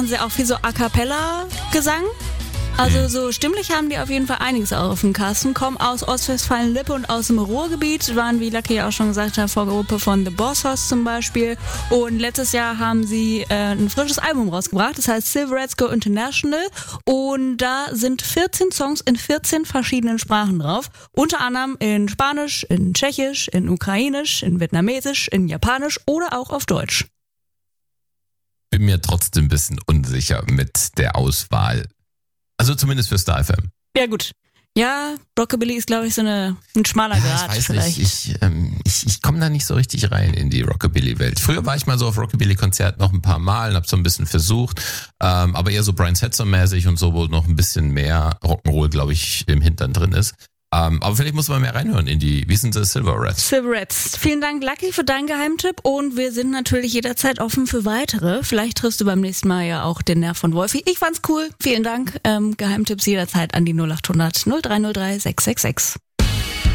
sie auch viel so A-Cappella-Gesang. Also so stimmlich haben die auf jeden Fall einiges auf dem Kasten. Kommen aus Ostwestfalen-Lippe und aus dem Ruhrgebiet. Waren, wie Lucky ja auch schon gesagt hat, Vorgruppe von The Boss Hoss zum Beispiel. Und letztes Jahr haben sie ein frisches Album rausgebracht. Das heißt Silverets Go International. Und da sind 14 Songs in 14 verschiedenen Sprachen drauf. Unter anderem in Spanisch, in Tschechisch, in Ukrainisch, in Vietnamesisch, in Japanisch oder auch auf Deutsch. Bin mir trotzdem ein bisschen unsicher mit der Auswahl. Also zumindest für Star FM. Ja gut. Ja, Rockabilly ist, glaube ich, so ein schmaler Grat. Ich weiß vielleicht. nicht, ich komme da nicht so richtig rein in die Rockabilly-Welt. Früher war ich mal so auf Rockabilly-Konzerten noch ein paar Mal und habe so ein bisschen versucht, aber eher so Brian Setzer-mäßig und so, wo noch ein bisschen mehr Rock'n'Roll, glaube ich, im Hintern drin ist. Aber vielleicht muss man mehr reinhören in die, wie sind sie, Silverets? Silverets. Vielen Dank, Lucky, für deinen Geheimtipp und wir sind natürlich jederzeit offen für weitere. Vielleicht triffst du beim nächsten Mal ja auch den Nerv von Wolfi. Ich fand's cool. Vielen Dank. Geheimtipps jederzeit an die 0800 0303 666.